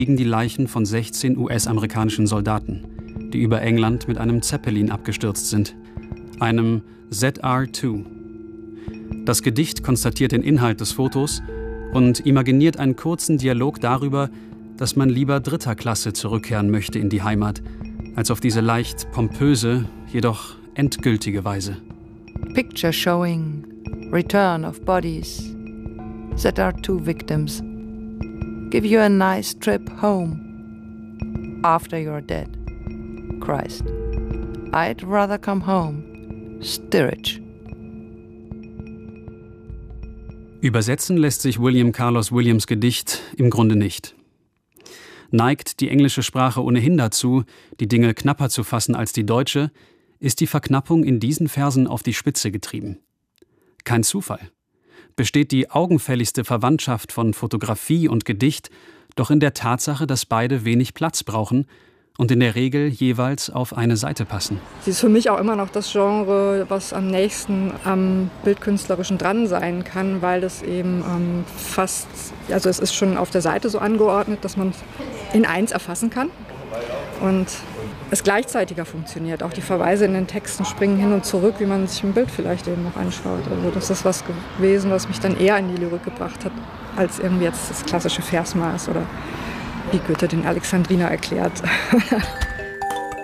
liegen die Leichen von 16 US-amerikanischen Soldaten, die über England mit einem Zeppelin abgestürzt sind, einem ZR-2. Das Gedicht konstatiert den Inhalt des Fotos und imaginiert einen kurzen Dialog darüber, dass man lieber dritter Klasse zurückkehren möchte in die Heimat, als auf diese leicht pompöse, jedoch endgültige Weise. Picture showing return of bodies, ZR-2 victims. Give you a nice trip home after you're dead. Christ, I'd rather come home. Stirridge. Übersetzen lässt sich William Carlos Williams' Gedicht im Grunde nicht. Neigt die englische Sprache ohnehin dazu, die Dinge knapper zu fassen als die deutsche, ist die Verknappung in diesen Versen auf die Spitze getrieben. Kein Zufall. Besteht die augenfälligste Verwandtschaft von Fotografie und Gedicht doch in der Tatsache, dass beide wenig Platz brauchen und in der Regel jeweils auf eine Seite passen. Sie ist für mich auch immer noch das Genre, was am nächsten am Bildkünstlerischen dran sein kann, weil das eben es ist schon auf der Seite so angeordnet, dass man in eins erfassen kann und es gleichzeitiger funktioniert. Auch die Verweise in den Texten springen hin und zurück, wie man sich ein Bild vielleicht eben noch anschaut. Also das ist was gewesen, was mich dann eher in die Lyrik gebracht hat, als irgendwie jetzt das klassische Versmaß oder wie Goethe den Alexandriner erklärt.